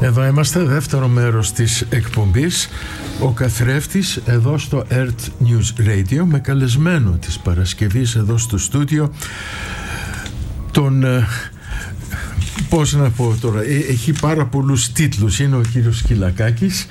Εδώ είμαστε, δεύτερο μέρος της εκπομπής, ο καθρέφτης, εδώ στο Earth News Radio, με καλεσμένο της Παρασκευής εδώ στο στούντιο τον, πώς να πω τώρα, έχει πάρα πολλούς τίτλους, είναι ο κύριος Σκυλακάκης.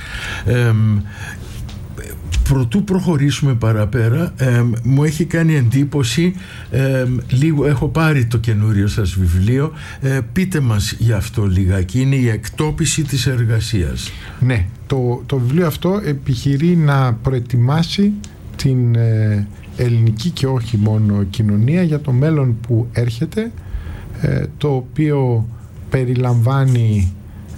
Προτού προχωρήσουμε παραπέρα, μου έχει κάνει εντύπωση, λίγο έχω πάρει το καινούριο σας βιβλίο, πείτε μας γι' αυτό λιγάκι. Είναι η εκτόπιση της εργασίας. Ναι, το βιβλίο αυτό επιχειρεί να προετοιμάσει την ελληνική και όχι μόνο κοινωνία για το μέλλον που έρχεται, το οποίο περιλαμβάνει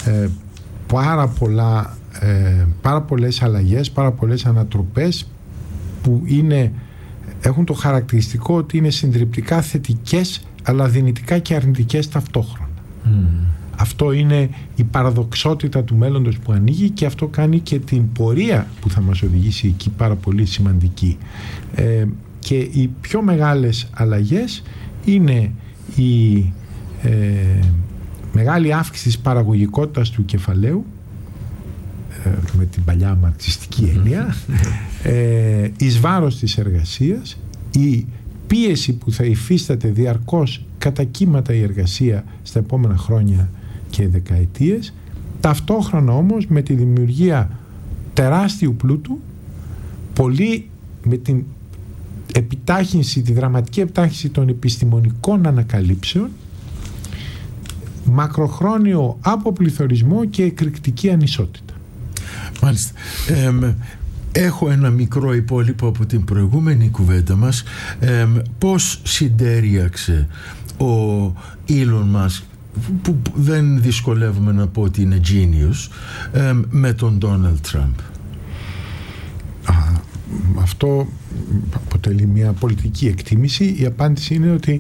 πάρα πολλές αλλαγές, πάρα πολλές ανατροπές που έχουν το χαρακτηριστικό ότι είναι συντριπτικά θετικές αλλά δυνητικά και αρνητικές ταυτόχρονα. Αυτό είναι η παραδοξότητα του μέλλοντος που ανοίγει και αυτό κάνει και την πορεία που θα μας οδηγήσει εκεί πάρα πολύ σημαντική. Και οι πιο μεγάλες αλλαγές είναι η μεγάλη αύξηση της παραγωγικότητας του κεφαλαίου, με την παλιά μαρξιστική έννοια, εις βάρος της εργασίας, η πίεση που θα υφίσταται διαρκώς κατά κύματα η εργασία στα επόμενα χρόνια και δεκαετίες, ταυτόχρονα όμως με τη δημιουργία τεράστιου πλούτου, πολύ με την επιτάχυνση, τη δραματική επιτάχυνση των επιστημονικών ανακαλύψεων, μακροχρόνιο αποπληθωρισμό και εκρηκτική ανισότητα. Μάλιστα. Έχω ένα μικρό υπόλοιπο από την προηγούμενη κουβέντα μας. Πώς συντέριαξε ο Elon Musk, που δεν δυσκολεύομαι να πω ότι είναι genius, με τον Donald Trump? Αυτό αποτελεί μια πολιτική εκτίμηση. Η απάντηση είναι ότι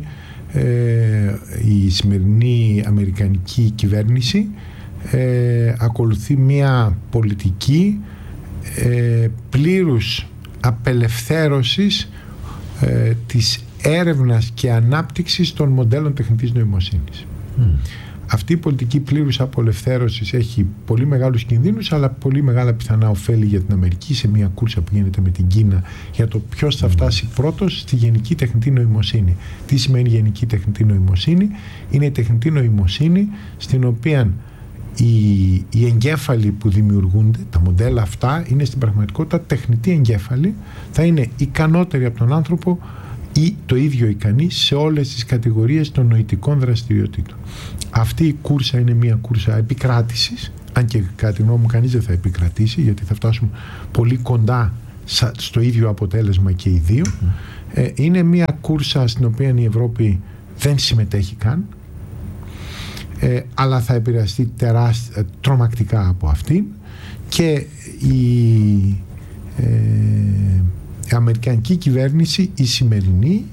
η σημερινή αμερικανική κυβέρνηση ακολουθεί μια πολιτική πλήρους απελευθέρωσης της έρευνας και ανάπτυξης των μοντέλων τεχνητής νοημοσύνης. Αυτή η πολιτική πλήρους απελευθέρωσης έχει πολύ μεγάλους κινδύνους, αλλά πολύ μεγάλα πιθανά ωφέλη για την Αμερική σε μια κούρσα που γίνεται με την Κίνα για το ποιος θα φτάσει πρώτος στη γενική τεχνητή νοημοσύνη. Τι σημαίνει γενική τεχνητή νοημοσύνη? Είναι η τεχνητή νοημοσύνη στην οποία οι εγκέφαλοι που δημιουργούνται, τα μοντέλα αυτά, είναι στην πραγματικότητα τεχνητοί εγκέφαλοι, θα είναι ικανότεροι από τον άνθρωπο ή το ίδιο ικανοί σε όλες τις κατηγορίες των νοητικών δραστηριοτήτων. Αυτή η κούρσα είναι μια κούρσα επικράτησης, αν και κατά τη γνώμη μου κανείς δεν θα επικρατήσει, γιατί θα φτάσουμε πολύ κοντά στο ίδιο αποτέλεσμα και οι δύο. Είναι μια κούρσα στην οποία η Ευρώπη δεν συμμετέχει καν, αλλά θα επηρεαστεί τρομακτικά από αυτήν, και η αμερικανική κυβέρνηση, η σημερινή,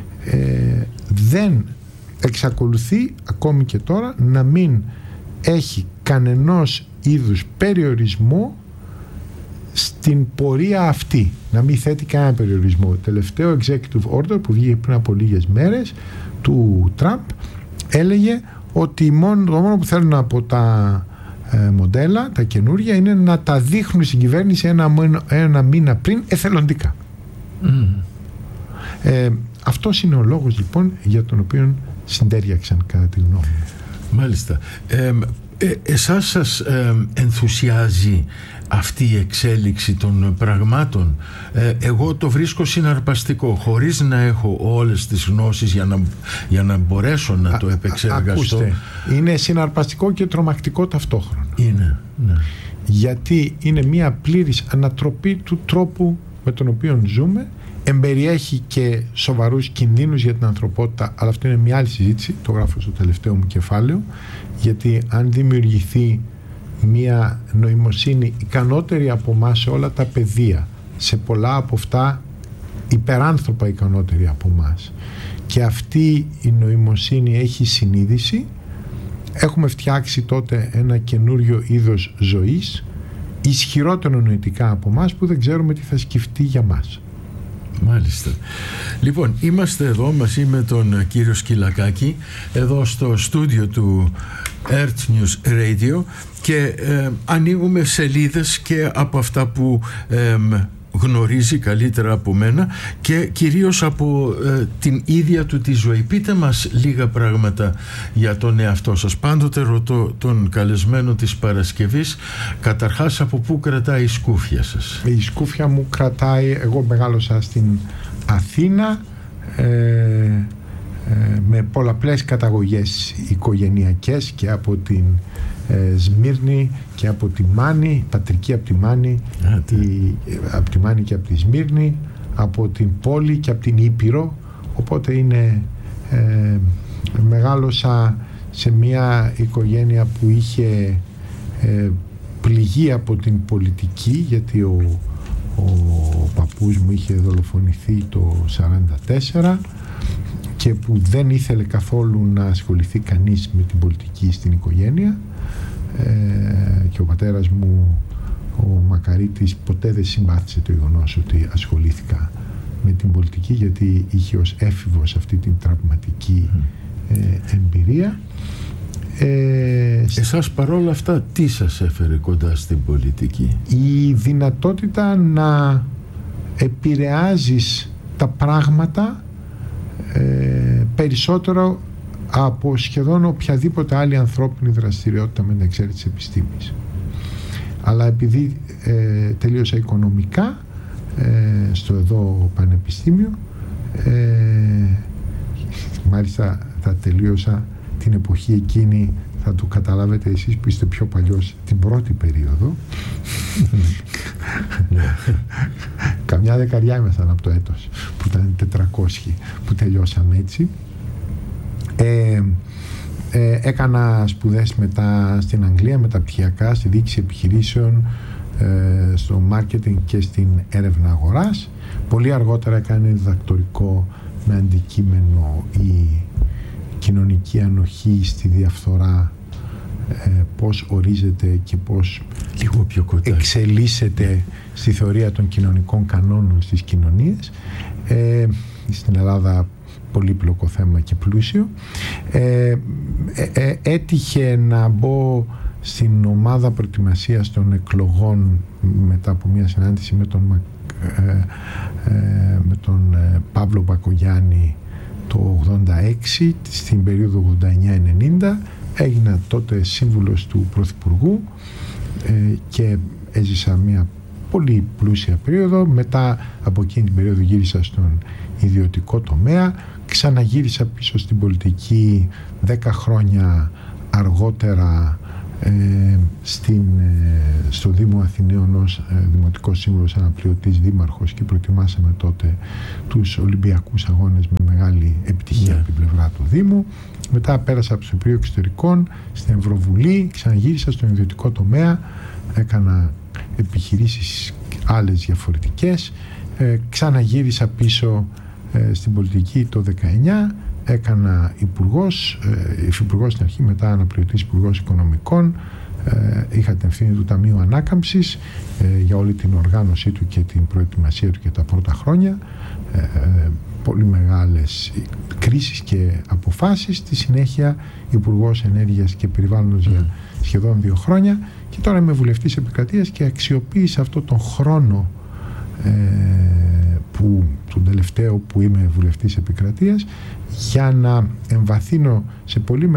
δεν εξακολουθεί ακόμη και τώρα να μην έχει κανενός είδους περιορισμό στην πορεία αυτή, να μην θέτει κανένα περιορισμό. Το τελευταίο executive order που βγήκε πριν από λίγες μέρες του Τραμπ έλεγε ότι το μόνο που θέλουν από τα μοντέλα, τα καινούρια, είναι να τα δείχνουν στην κυβέρνηση ένα μήνα πριν εθελοντικά. Αυτός είναι ο λόγος λοιπόν για τον οποίο συντέριαξαν κατά τη γνώμη μου. Μάλιστα. Εσάς σας ενθουσιάζει αυτή η εξέλιξη των πραγμάτων? Εγώ το βρίσκω συναρπαστικό, χωρίς να έχω όλες τις γνώσεις για να μπορέσω να το επεξεργαστώ. Ακούστε, είναι συναρπαστικό και τρομακτικό ταυτόχρονα. Είναι, ναι. Γιατί είναι μια πλήρης ανατροπή του τρόπου με τον οποίο ζούμε, εμπεριέχει και σοβαρούς κινδύνους για την ανθρωπότητα, αλλά αυτό είναι μια άλλη συζήτηση, το γράφω στο τελευταίο μου κεφάλαιο, γιατί αν δημιουργηθεί μια νοημοσύνη ικανότερη από εμάς σε όλα τα πεδία, σε πολλά από αυτά υπεράνθρωπα ικανότερη από εμάς, και αυτή η νοημοσύνη έχει συνείδηση, έχουμε φτιάξει τότε ένα καινούριο είδος ζωής, ισχυρότερο νοητικά από εμάς, που δεν ξέρουμε τι θα σκεφτεί για μας. Μάλιστα. Λοιπόν, είμαστε εδώ μαζί με τον κύριο Σκυλακάκη, εδώ στο στούντιο του Earth News Radio, και ανοίγουμε σελίδες και από αυτά που γνωρίζει καλύτερα από μένα και κυρίως από την ίδια του τη ζωή. Πείτε μας λίγα πράγματα για τον εαυτό σας. Πάντοτε ρωτώ τον καλεσμένο της Παρασκευής, καταρχάς, από πού κρατάει η σκούφια σας? Η σκούφια μου κρατάει, εγώ μεγάλωσα στην Αθήνα, με πολλαπλές καταγωγές οικογενειακές, και από την Σμύρνη και από τη Μάνη, πατρική από τη Μάνη, από τη Μάνη και από τη Σμύρνη, από την πόλη και από την Ήπειρο, οπότε είναι μεγάλωσα σε μια οικογένεια που είχε πληγεί από την πολιτική, γιατί ο παππούς μου είχε δολοφονηθεί το 1944 και που δεν ήθελε καθόλου να ασχοληθεί κανείς με την πολιτική στην οικογένεια, και ο πατέρας μου, ο Μακαρίτης, ποτέ δεν συμπάθησε το γεγονός ότι ασχολήθηκα με την πολιτική, γιατί είχε ως έφηβος αυτή την τραυματική εμπειρία. Εσάς παρόλα αυτά τι σας έφερε κοντά στην πολιτική? Η δυνατότητα να επηρεάζεις τα πράγματα περισσότερο από σχεδόν οποιαδήποτε άλλη ανθρώπινη δραστηριότητα με την εξαίρεση της επιστήμης. Αλλά επειδή τελείωσα οικονομικά στο εδώ πανεπιστήμιο, μάλιστα θα τελείωσα την εποχή εκείνη, θα το καταλάβετε εσείς που είστε πιο παλιός, την πρώτη περίοδο. Καμιά δεκαριά ήμασταν από το έτος που ήταν 400 που τελειώσαμε έτσι. Έκανα σπουδές μετά στην Αγγλία, μεταπτυχιακά στη διοίκηση επιχειρήσεων, στο μάρκετινγκ και στην έρευνα αγοράς. Πολύ αργότερα έκανε διδακτορικό με αντικείμενο η κοινωνική ανοχή στη διαφθορά, πώς ορίζεται και πώς εξελίσσεται στη θεωρία των κοινωνικών κανόνων στις κοινωνίες. Στην Ελλάδα πολύπλοκο θέμα και πλούσιο. Έτυχε να μπω στην ομάδα προετοιμασίας των εκλογών μετά από μια συνάντηση με τον Παύλο Μπακογιάννη το 86, στην περίοδο 89-90. Έγινα τότε σύμβουλος του Πρωθυπουργού και έζησα μια πολύ πλούσια περίοδο. Μετά από εκείνη την περίοδο γύρισα στον ιδιωτικό τομέα, ξαναγύρισα πίσω στην πολιτική 10 χρόνια αργότερα, στο Δήμο Αθηναίων ως δημοτικός σύμβουλος αναπληρωτής δήμαρχος, και προετοιμάσαμε τότε τους Ολυμπιακούς Αγώνες με μεγάλη επιτυχία από την πλευρά του Δήμου. Μετά πέρασα από το Υπουργείο Εξωτερικών στην Ευρωβουλή, ξαναγύρισα στον ιδιωτικό τομέα, έκανα επιχειρήσεις άλλες διαφορετικές, ξαναγύρισα πίσω στην πολιτική το 19, έκανα υφυπουργός στην αρχή, μετά αναπληρωτής υπουργός οικονομικών, είχα την ευθύνη του Ταμείου Ανάκαμψης για όλη την οργάνωσή του και την προετοιμασία του και τα πρώτα χρόνια, πολύ μεγάλες κρίσεις και αποφάσεις. Στη συνέχεια υπουργός ενέργειας και περιβάλλοντος για σχεδόν 2 χρόνια, και τώρα είμαι βουλευτής επικρατείας και αξιοποίησα αυτό τον χρόνο τον τελευταίο που είμαι βουλευτής επικρατείας, για να εμβαθύνω σε πολύ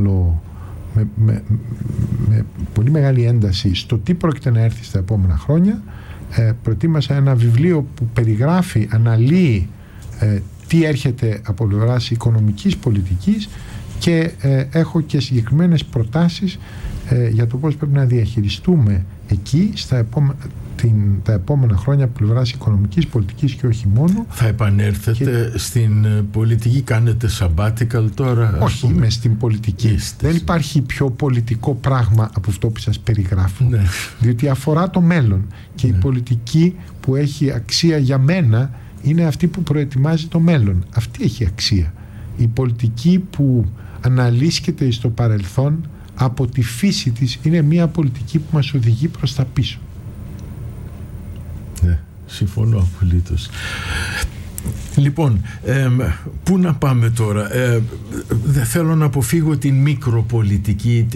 πολύ μεγάλη ένταση στο τι πρόκειται να έρθει στα επόμενα χρόνια. Προετοίμασα ένα βιβλίο που περιγράφει, αναλύει τι έρχεται από πλευράς οικονομικής πολιτικής, και έχω και συγκεκριμένες προτάσεις για το πώς πρέπει να διαχειριστούμε εκεί τα επόμενα χρόνια από πλευράς οικονομικής πολιτικής και όχι μόνο. Θα επανέλθετε στην πολιτική, κάνετε sabbatical τώρα? Όχι, είμαι στην πολιτική. Δεν υπάρχει πιο πολιτικό πράγμα από αυτό που σας περιγράφω. Ναι. Διότι αφορά το μέλλον, και η πολιτική που έχει αξία για μένα είναι αυτή που προετοιμάζει το μέλλον. Αυτή έχει αξία. Η πολιτική που αναλύσκεται στο παρελθόν από τη φύση της είναι μια πολιτική που μας οδηγεί προς τα πίσω. Ναι, συμφωνώ απολύτως. Λοιπόν, πού να πάμε τώρα? Δεν θέλω να αποφύγω την μικροπολιτική.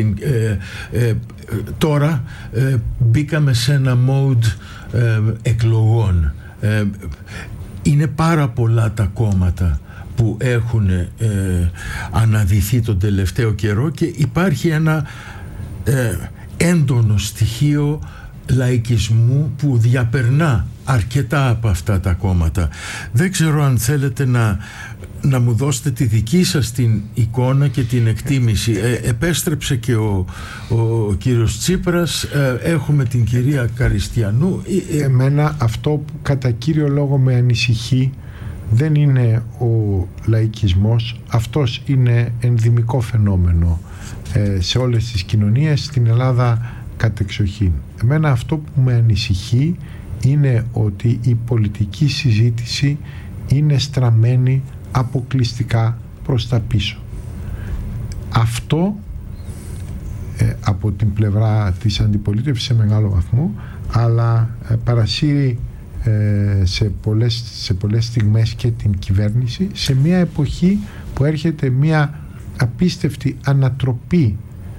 Τώρα μπήκαμε σε ένα mode εκλογών. Είναι πάρα πολλά τα κόμματα που έχουν αναδυθεί τον τελευταίο καιρό και υπάρχει ένα έντονο στοιχείο λαϊκισμού που διαπερνά αρκετά από αυτά τα κόμματα. Δεν ξέρω αν θέλετε να μου δώσετε τη δική σας την εικόνα και την εκτίμηση. Επέστρεψε και ο κύριος Τσίπρας, έχουμε την κυρία Καριστιανού. Εμένα αυτό που κατά κύριο λόγο με ανησυχεί δεν είναι ο λαϊκισμός, αυτός είναι ενδυμικό φαινόμενο σε όλες τις κοινωνίες, στην Ελλάδα κατεξοχήν. Εμένα αυτό που με ανησυχεί είναι ότι η πολιτική συζήτηση είναι στραμμένη αποκλειστικά προς τα πίσω. Αυτό από την πλευρά της αντιπολίτευσης σε μεγάλο βαθμό, αλλά παρασύρει σε πολλές στιγμές και την κυβέρνηση σε μια εποχή που έρχεται μια απίστευτη ανατροπή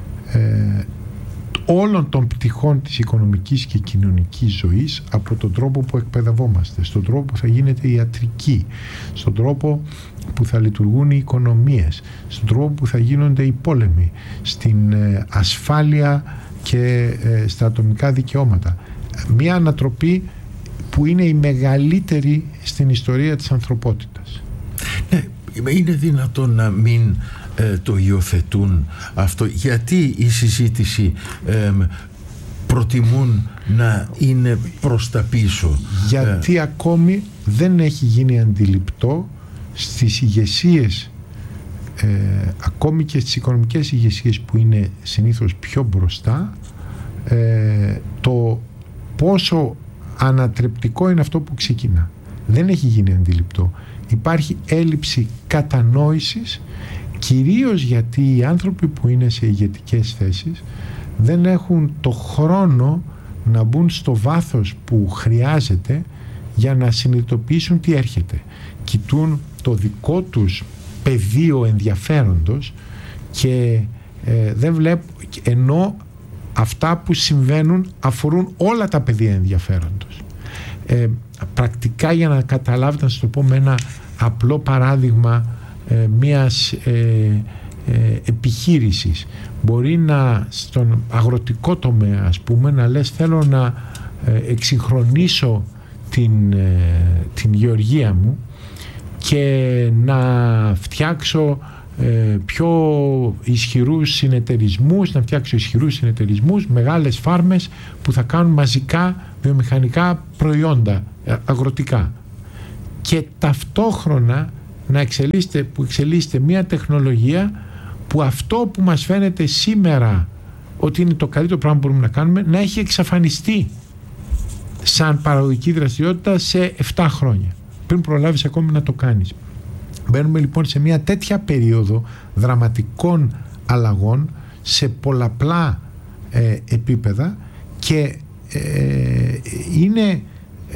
όλων των πτυχών της οικονομικής και κοινωνικής ζωής, από τον τρόπο που εκπαιδευόμαστε, στον τρόπο που θα γίνεται η ιατρική, στον τρόπο που θα λειτουργούν οι οικονομίες, στον τρόπο που θα γίνονται οι πόλεμοι, στην ασφάλεια και στα ατομικά δικαιώματα. Μια ανατροπή που είναι η μεγαλύτερη στην ιστορία της ανθρωπότητας. Ναι, είναι δυνατόν να μην το υιοθετούν αυτό? Γιατί η συζήτηση προτιμούν να είναι προς τα πίσω? Γιατί ακόμη δεν έχει γίνει αντιληπτό στις ηγεσίες, ακόμη και στις οικονομικές ηγεσίες που είναι συνήθως πιο μπροστά, το πόσο ανατρεπτικό είναι αυτό που ξεκινά. Δεν έχει γίνει αντιληπτό. Υπάρχει έλλειψη κατανόησης, κυρίως γιατί οι άνθρωποι που είναι σε ηγετικές θέσεις δεν έχουν το χρόνο να μπουν στο βάθος που χρειάζεται για να συνειδητοποιήσουν τι έρχεται. Κοιτούν το δικό τους πεδίο ενδιαφέροντος και δεν βλέπουν, ενώ αυτά που συμβαίνουν αφορούν όλα τα πεδία ενδιαφέροντος. Πρακτικά, για να καταλάβετε, να σας το πω με ένα απλό παράδειγμα μιας επιχείρησης. Μπορεί να, στον αγροτικό τομέα ας πούμε, να λες θέλω να εξυγχρονίσω την γεωργία μου και να φτιάξω πιο ισχυρούς συνεταιρισμούς, μεγάλες φάρμες που θα κάνουν μαζικά βιομηχανικά προϊόντα αγροτικά, και ταυτόχρονα να εξελίσσεται μια τεχνολογία που αυτό που μας φαίνεται σήμερα ότι είναι το καλύτερο πράγμα που μπορούμε να κάνουμε, να έχει εξαφανιστεί σαν παραγωγική δραστηριότητα σε 7 χρόνια πριν προλάβεις ακόμη να το κάνεις. Μπαίνουμε λοιπόν σε μια τέτοια περίοδο δραματικών αλλαγών σε πολλαπλά επίπεδα και είναι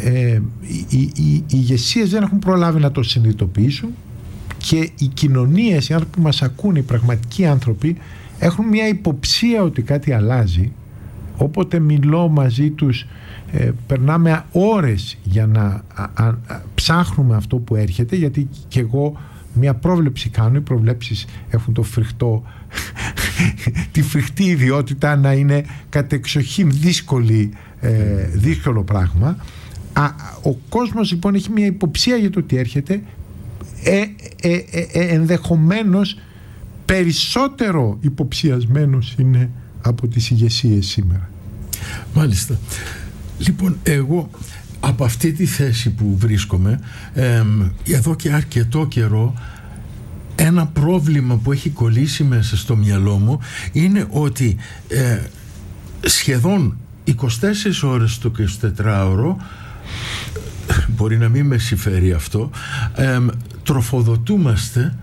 οι ηγεσίες δεν έχουν προλάβει να το συνειδητοποιήσουν, και οι κοινωνίες, οι άνθρωποι που μας ακούν, οι πραγματικοί άνθρωποι, έχουν μια υποψία ότι κάτι αλλάζει. Όποτε μιλώ μαζί τους, περνάμε ώρες για να ψάχνουμε αυτό που έρχεται, γιατί και εγώ μια πρόβλεψη κάνω. Οι προβλέψεις έχουν το φρικτό τη φρικτή ιδιότητα να είναι κατεξοχήν δύσκολο πράγμα. Ο κόσμος λοιπόν έχει μια υποψία για το τι έρχεται, ενδεχομένως περισσότερο υποψιασμένος είναι από τις ηγεσίες σήμερα. Μάλιστα. Λοιπόν, εγώ από αυτή τη θέση που βρίσκομαι εδώ και αρκετό καιρό, ένα πρόβλημα που έχει κολλήσει μέσα στο μυαλό μου είναι ότι σχεδόν 24 ώρες το 24ωρο, μπορεί να μην με συμφέρει αυτό, τροφοδοτούμαστε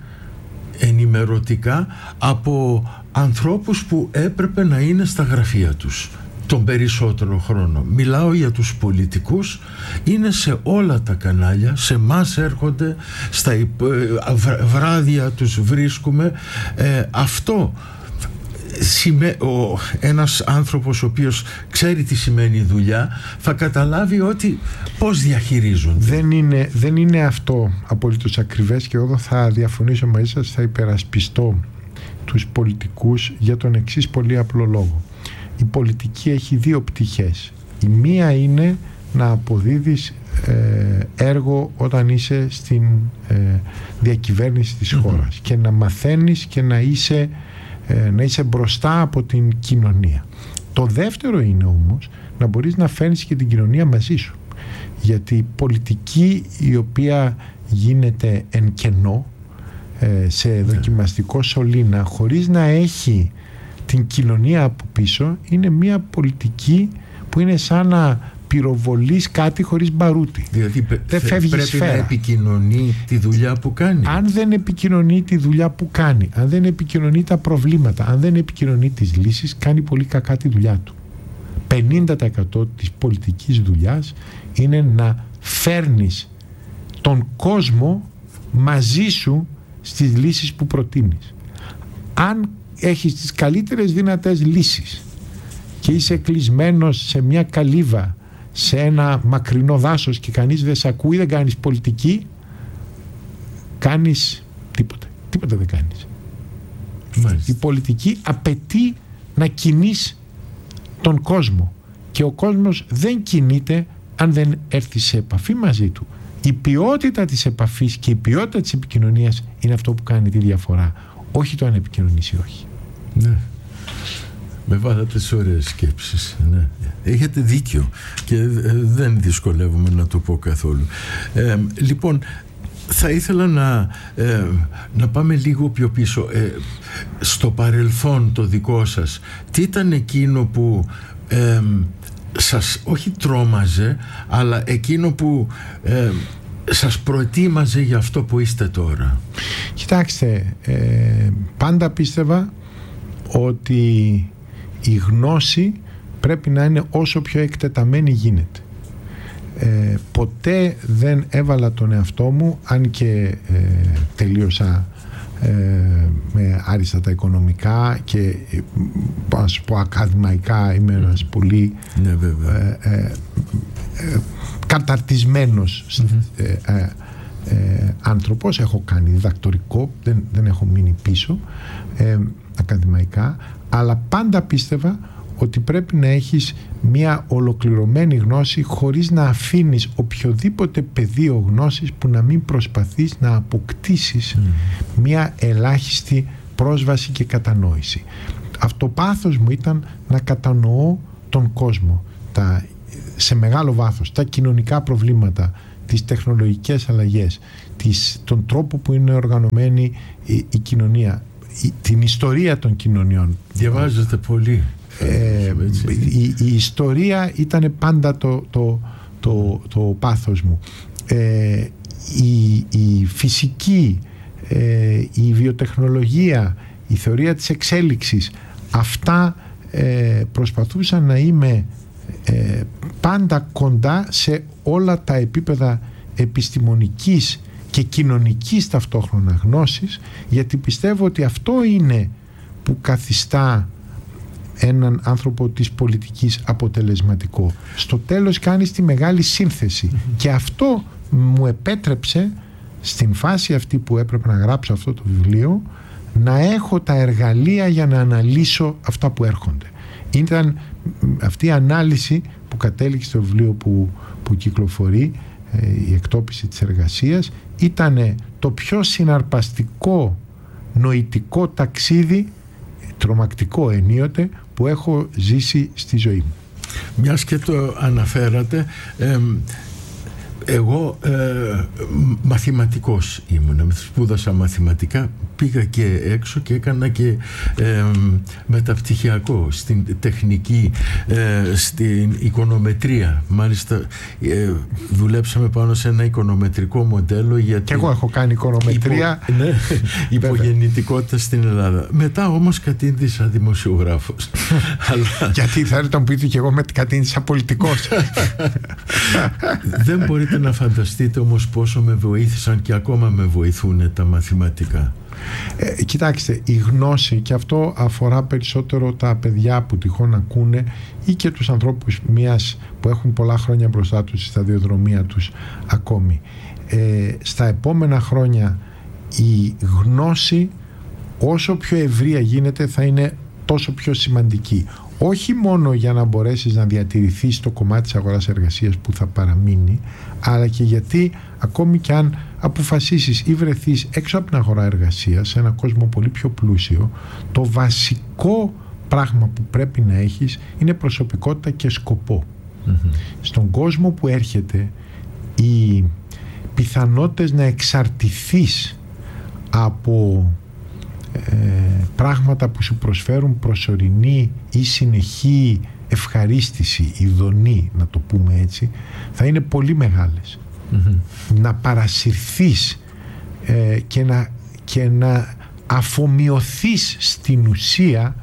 ενημερωτικά από ανθρώπους που έπρεπε να είναι στα γραφεία τους. τον περισσότερο χρόνο. Μιλάω για τους πολιτικούς, είναι σε όλα τα κανάλια, σε μας έρχονται, στα βράδια τους βρίσκουμε. Αυτό ένας άνθρωπος ο οποίος ξέρει τι σημαίνει δουλειά θα καταλάβει ότι πώς διαχειρίζονται. Δεν είναι αυτό απολύτως ακριβές, και εδώ θα διαφωνήσω μαζί σας, θα υπερασπιστώ τους πολιτικούς για τον εξής πολύ απλό λόγο. Η πολιτική έχει δύο πτυχές. Η μία είναι να αποδίδεις έργο όταν είσαι στην διακυβέρνηση της χώρας και να μαθαίνεις και να είσαι μπροστά από την κοινωνία. Το δεύτερο είναι όμως να μπορείς να φέρνεις και την κοινωνία μαζί σου, γιατί η πολιτική η οποία γίνεται εν κενό, σε δοκιμαστικό σωλήνα, χωρίς να έχει την κοινωνία από πίσω, είναι μια πολιτική που είναι σαν να πυροβολείς κάτι χωρίς μπαρούτι. Δηλαδή δεν φεύγει πρέπει σφαίρα. Να επικοινωνεί τη δουλειά που κάνει. Αν δεν επικοινωνεί τη δουλειά που κάνει, αν δεν επικοινωνεί τα προβλήματα, αν δεν επικοινωνεί τις λύσεις, κάνει πολύ κακά τη δουλειά του. 50% της πολιτικής δουλειάς είναι να φέρνεις τον κόσμο μαζί σου στις λύσεις που προτείνεις. Αν έχεις τις καλύτερες δυνατές λύσεις και είσαι κλεισμένος σε μια καλύβα, σε ένα μακρινό δάσος και κανείς δεν σε ακούει, δεν κάνεις πολιτική, κάνεις τίποτα δεν κάνεις. Η πολιτική απαιτεί να κινείς τον κόσμο, και ο κόσμος δεν κινείται αν δεν έρθει σε επαφή μαζί του. Η ποιότητα της επαφής και η ποιότητα της επικοινωνίας είναι αυτό που κάνει τη διαφορά, όχι το αν επικοινωνείς ή όχι. Ναι. Με βάλατε σε ωραίες σκέψεις. Ναι. Έχετε δίκιο και δεν δυσκολεύομαι να το πω καθόλου. Λοιπόν, θα ήθελα να πάμε λίγο πιο πίσω. Στο παρελθόν το δικό σας, τι ήταν εκείνο που σας όχι τρόμαζε, αλλά εκείνο που σας προετοίμαζε για αυτό που είστε τώρα? Κοιτάξτε, πάντα πίστευα ότι η γνώση πρέπει να είναι όσο πιο εκτεταμένη γίνεται. Ποτέ δεν έβαλα τον εαυτό μου, αν και τελείωσα με άριστα τα οικονομικά και ας πω ακαδημαϊκά είμαι ένας πολύ καταρτισμένος άνθρωπος, έχω κάνει διδακτορικό, δεν έχω μείνει πίσω ακαδημαϊκά, αλλά πάντα πίστευα ότι πρέπει να έχεις μια ολοκληρωμένη γνώση χωρίς να αφήνεις οποιοδήποτε πεδίο γνώσης που να μην προσπαθείς να αποκτήσεις μια ελάχιστη πρόσβαση και κατανόηση. Αυτό πάθος μου ήταν να κατανοώ τον κόσμο, σε μεγάλο βάθος, τα κοινωνικά προβλήματα, τις τεχνολογικές αλλαγές, τον τρόπο που είναι οργανωμένη η κοινωνία, την ιστορία των κοινωνιών. Διαβάζετε πολύ. Η ιστορία ήταν πάντα το πάθος μου. Η φυσική, η βιοτεχνολογία, η θεωρία της εξέλιξης, αυτά προσπαθούσα να είμαι πάντα κοντά σε όλα τα επίπεδα επιστημονικής και κοινωνικής ταυτόχρονα γνώσης, γιατί πιστεύω ότι αυτό είναι που καθιστά έναν άνθρωπο της πολιτικής αποτελεσματικό. Στο τέλος κάνεις τη μεγάλη σύνθεση και αυτό μου επέτρεψε στην φάση αυτή που έπρεπε να γράψω αυτό το βιβλίο να έχω τα εργαλεία για να αναλύσω αυτά που έρχονται. Ήταν αυτή η ανάλυση που κατέληξε στο βιβλίο που κυκλοφορεί, η εκτόπιση της εργασίας, ήταν το πιο συναρπαστικό νοητικό ταξίδι, τρομακτικό ενίοτε, που έχω ζήσει στη ζωή μου. Μιας και το αναφέρατε, εγώ μαθηματικός ήμουν, σπούδασα μαθηματικά, πήγα και έξω και έκανα και μεταπτυχιακό στην τεχνική, στην οικονομετρία. Μάλιστα δουλέψαμε πάνω σε ένα οικονομετρικό μοντέλο για και εγώ έχω κάνει οικονομετρία υπογεννητικότητα στην Ελλάδα. Μετά όμως κατήντησα δημοσιογράφος. Γιατί θα ήταν πείτε και εγώ κατήντησα πολιτικός. Δεν μπορείτε να φανταστείτε όμως πόσο με βοήθησαν και ακόμα με βοηθούν τα μαθηματικά. Κοιτάξτε, η γνώση, και αυτό αφορά περισσότερο τα παιδιά που τυχόν ακούνε ή και τους ανθρώπους που έχουν πολλά χρόνια μπροστά τους στη σταδιοδρομία τους ακόμη. Στα επόμενα χρόνια η γνώση όσο πιο ευρεία γίνεται θα είναι τόσο πιο σημαντική. Όχι μόνο για να μπορέσεις να διατηρηθείς το κομμάτι της αγοράς εργασίας που θα παραμείνει, αλλά και γιατί ακόμη και αν αποφασίσεις ή βρεθείς έξω από την αγορά εργασίας σε έναν κόσμο πολύ πιο πλούσιο, το βασικό πράγμα που πρέπει να έχεις είναι προσωπικότητα και σκοπό. Στον κόσμο που έρχεται, οι πιθανότητες να εξαρτηθείς από πράγματα που σου προσφέρουν προσωρινή ή συνεχή ευχαρίστηση, ειδονή να το πούμε έτσι, θα είναι πολύ μεγάλες. Να παρασυρθείς και να αφομοιωθείς στην ουσία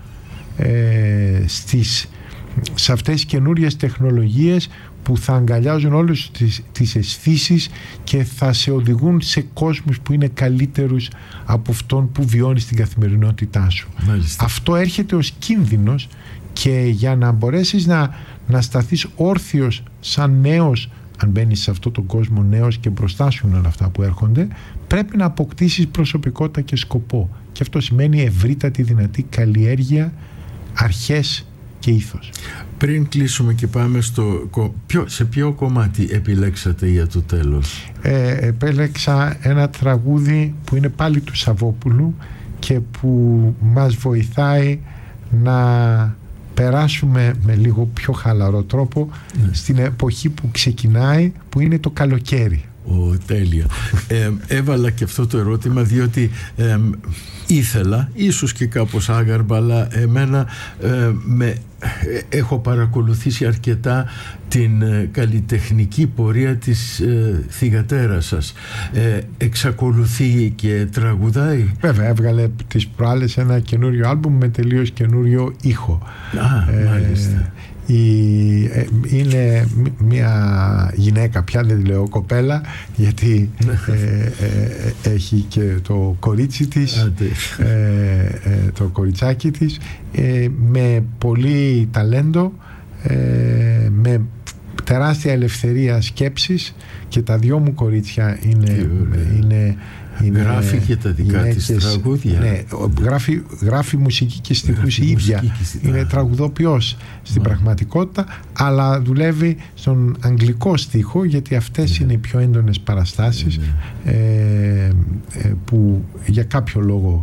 σε αυτές τις καινούριες τεχνολογίες που θα αγκαλιάζουν όλες τις αισθήσεις και θα σε οδηγούν σε κόσμους που είναι καλύτερους από αυτόν που βιώνεις στην καθημερινότητά σου. Μάλιστα. Αυτό έρχεται ως κίνδυνος και για να μπορέσεις να σταθείς όρθιος σαν νέος, αν μπαίνεις σε αυτόν τον κόσμο νέος και μπροστά σου όλα αυτά που έρχονται, πρέπει να αποκτήσεις προσωπικότητα και σκοπό. Και αυτό σημαίνει ευρύτατη δυνατή καλλιέργεια, αρχές και ήθος. Πριν κλείσουμε και πάμε σε ποιο κομμάτι επιλέξατε για το τέλος? Επέλεξα ένα τραγούδι που είναι πάλι του Σαββόπουλου και που μας βοηθάει να περάσουμε με λίγο πιο χαλαρό τρόπο στην εποχή που ξεκινάει, που είναι το καλοκαίρι. Τέλεια. Έβαλα και αυτό το ερώτημα διότι ήθελα, ίσως και κάπως άγαρμπα, αλλά εμένα έχω παρακολουθήσει αρκετά την καλλιτεχνική πορεία της θυγατέρας σας. Εξακολουθεί και τραγουδάει? Βέβαια, έβγαλε τις προάλλες ένα καινούριο άλμπουμ με τελείως καινούριο ήχο. Μάλιστα. Είναι μια γυναίκα, πια δεν λέω κοπέλα, γιατί έχει και το κορίτσι της, το κοριτσάκι της, με πολύ ταλέντο, με τεράστια ελευθερία σκέψης, και τα δυο μου κορίτσια είναι γράφει και τα δικά της τραγούδια. Ναι, γράφει μουσική και στιχούς η ίδια. Είναι τραγουδοποιός στην πραγματικότητα, αλλά δουλεύει στον αγγλικό στίχο, γιατί αυτές είναι οι πιο έντονες παραστάσεις που για κάποιο λόγο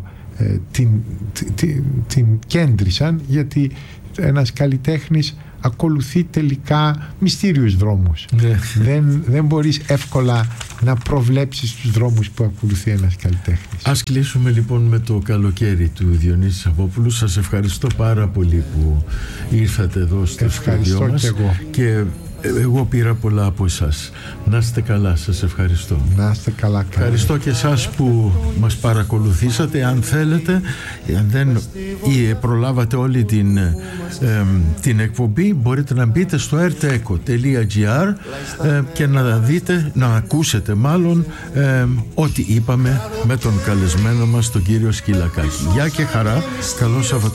την κέντρισαν, γιατί ένας καλλιτέχνης ακολουθεί τελικά μυστήριους δρόμους. Δεν μπορείς εύκολα να προβλέψεις τους δρόμους που ακολουθεί ένας καλλιτέχνης. Ας κλείσουμε λοιπόν με το καλοκαίρι του Διονύση Σαββόπουλου. Σας ευχαριστώ πάρα πολύ που ήρθατε εδώ στο στούντιό μας. Και εγώ πήρα πολλά από εσάς. Να είστε καλά, σας ευχαριστώ. Να είστε καλά. Ευχαριστώ και εσάς που μας παρακολουθήσατε. Αν θέλετε, αν δεν προλάβατε όλη την εκπομπή, μπορείτε να μπείτε στο rteco.gr και να δείτε, να ακούσετε μάλλον ό,τι είπαμε με τον καλεσμένο μας, τον κύριο Σκυλακάκη. Γεια και χαρά, καλό Σαββατοκύριακο.